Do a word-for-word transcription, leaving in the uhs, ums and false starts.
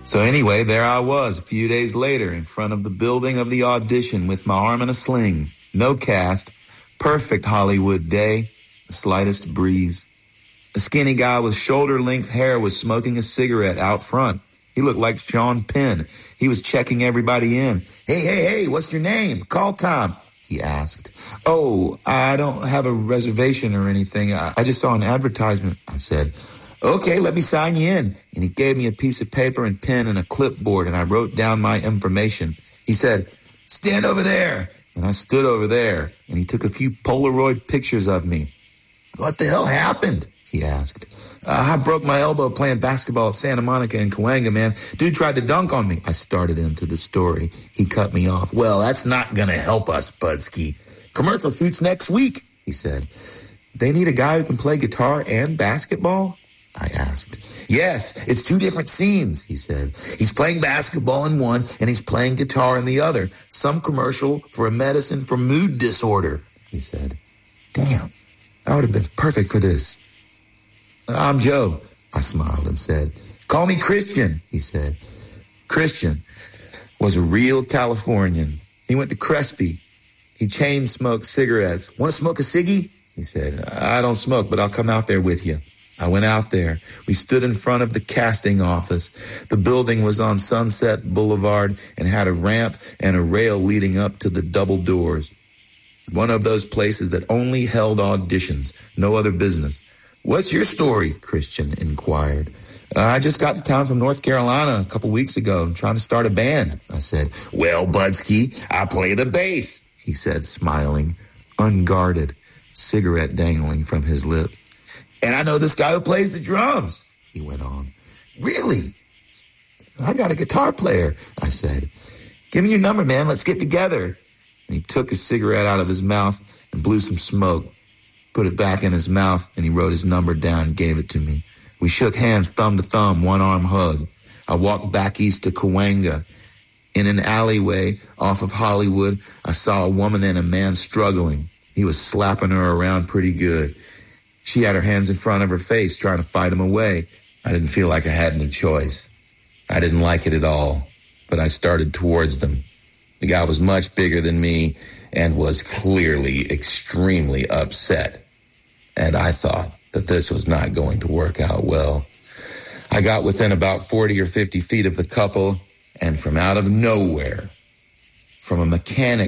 So anyway, there I was a few days later in front of the building of the audition with my arm in a sling. No cast. Perfect Hollywood day. The slightest breeze. A skinny guy with shoulder-length hair was smoking a cigarette out front. He looked like Sean Penn. He was checking everybody in. Hey, hey, hey, what's your name? Call time, he asked. Oh, I don't have a reservation or anything. I, I just saw an advertisement, I said. Okay, let me sign you in. And he gave me a piece of paper and pen and a clipboard, and I wrote down my information. He said, stand over there. And I stood over there, and he took a few Polaroid pictures of me. What the hell happened? He asked. Uh, I broke my elbow playing basketball at Santa Monica and Cahuenga, man. Dude tried to dunk on me. I started into the story. He cut me off. Well, that's not going to help us, Budsky. Commercial shoots next week, he said. They need a guy who can play guitar and basketball? I asked. Yes, it's two different scenes, he said. He's playing basketball in one, and he's playing guitar in the other. Some commercial for a medicine for mood disorder, he said. Damn, I would have been perfect for this. I'm Joe, I smiled and said. Call me Christian, he said. Christian was a real Californian. He went to Crespi. He chain smoked cigarettes. Want to smoke a ciggy? He said. I don't smoke, but I'll come out there with you. I went out there. We stood in front of the casting office. The building was on Sunset Boulevard and had a ramp and a rail leading up to the double doors. One of those places that only held auditions, no other business. What's your story? Christian inquired. Uh, I just got to town from North Carolina a couple weeks ago. I'm trying to start a band, I said. Well, Budsky, I play the bass, he said, smiling, unguarded, cigarette dangling from his lip. And I know this guy who plays the drums, he went on. Really? I got a guitar player, I said. Give me your number, man. Let's get together. And he took a cigarette out of his mouth and blew some smoke, put it back in his mouth, and he wrote his number down and gave it to me. We shook hands thumb to thumb, one-arm hug. I walked back east to Cahuenga. In an alleyway off of Hollywood, I saw a woman and a man struggling. He was slapping her around pretty good. She had her hands in front of her face, trying to fight him away. I didn't feel like I had any choice. I didn't like it at all, but I started towards them. The guy was much bigger than me and was clearly extremely upset. And I thought that this was not going to work out well. I got within about forty or fifty feet of the couple, and from out of nowhere, from a mechanic